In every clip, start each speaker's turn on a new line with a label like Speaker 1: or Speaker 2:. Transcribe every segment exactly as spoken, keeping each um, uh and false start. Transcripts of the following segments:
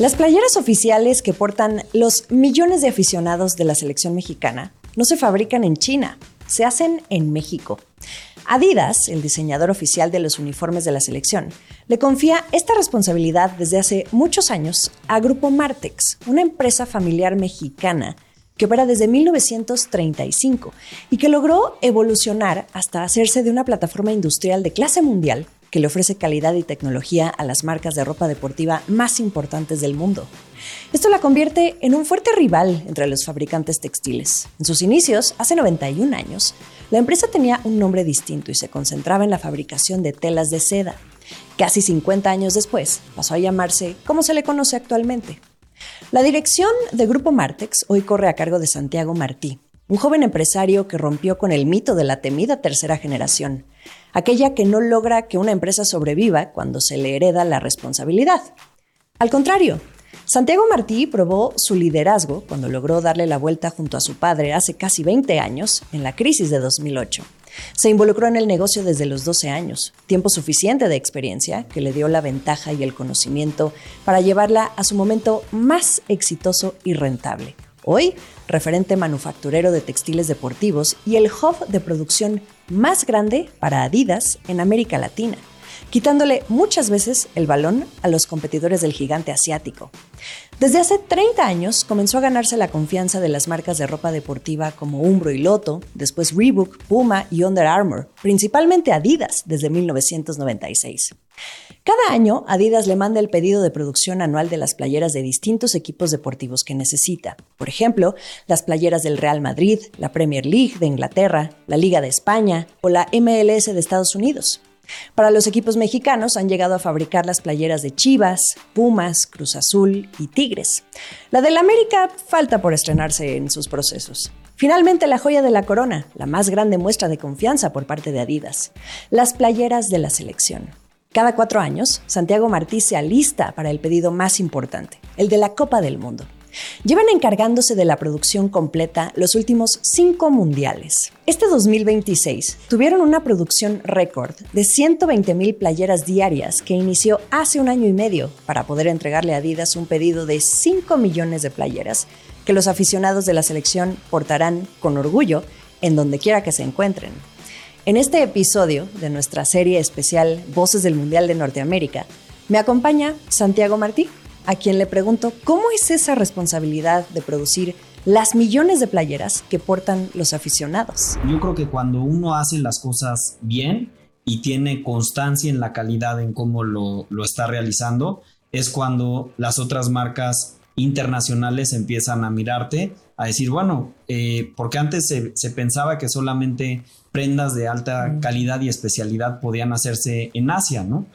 Speaker 1: Las playeras oficiales que portan los millones de aficionados de la selección mexicana no se fabrican en China, se hacen en México. Adidas, el diseñador oficial de los uniformes de la selección, le confía esta responsabilidad desde hace muchos años a Grupo Martex, una empresa familiar mexicana que opera desde mil novecientos treinta y cinco y que logró evolucionar hasta hacerse de una plataforma industrial de clase mundial que le ofrece calidad y tecnología a las marcas de ropa deportiva más importantes del mundo. Esto la convierte en un fuerte rival entre los fabricantes textiles. En sus inicios, hace noventa y un años, la empresa tenía un nombre distinto y se concentraba en la fabricación de telas de seda. Casi cincuenta años después, pasó a llamarse como se le conoce actualmente. La dirección de Grupo Martex hoy corre a cargo de Santiago Martí, un joven empresario que rompió con el mito de la temida tercera generación, aquella que no logra que una empresa sobreviva cuando se le hereda la responsabilidad. Al contrario, Santiago Martí probó su liderazgo cuando logró darle la vuelta junto a su padre hace casi veinte años en la crisis de dos mil ocho. Se involucró en el negocio desde los doce años, tiempo suficiente de experiencia que le dio la ventaja y el conocimiento para llevarla a su momento más exitoso y rentable. Hoy, referente manufacturero de textiles deportivos y el hub de producción más grande para Adidas en América Latina, quitándole muchas veces el balón a los competidores del gigante asiático. Desde hace treinta años comenzó a ganarse la confianza de las marcas de ropa deportiva como Umbro y Lotto, después Reebok, Puma y Under Armour, principalmente Adidas desde mil novecientos noventa y seis. Cada año, Adidas le manda el pedido de producción anual de las playeras de distintos equipos deportivos que necesita. Por ejemplo, las playeras del Real Madrid, la Premier League de Inglaterra, la Liga de España o la M L S de Estados Unidos. Para los equipos mexicanos han llegado a fabricar las playeras de Chivas, Pumas, Cruz Azul y Tigres. La del América falta por estrenarse en sus procesos. Finalmente, la joya de la corona, la más grande muestra de confianza por parte de Adidas, las playeras de la selección. Cada cuatro años, Santiago Martí se alista para el pedido más importante, el de la Copa del Mundo. Llevan encargándose de la producción completa los últimos cinco mundiales. Este dos mil veintiséis tuvieron una producción récord de ciento veinte mil playeras diarias que inició hace un año y medio para poder entregarle a Adidas un pedido de cinco millones de playeras que los aficionados de la selección portarán con orgullo en donde quiera que se encuentren. En este episodio de nuestra serie especial Voces del Mundial de Norteamérica, me acompaña Santiago Martí, a quien le pregunto cómo es esa responsabilidad de producir las millones de playeras que portan los aficionados.
Speaker 2: Yo creo que cuando uno hace las cosas bien y tiene constancia en la calidad en cómo lo, lo está realizando, es cuando las otras marcas internacionales empiezan a mirarte, a decir, bueno, eh, porque antes se, se pensaba que solamente prendas de alta calidad y especialidad podían hacerse en Asia, ¿no?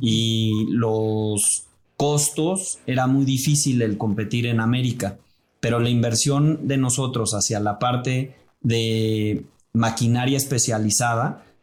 Speaker 2: Y los costos, era muy difícil el competir en América, pero la inversión de nosotros hacia la parte de maquinaria especializada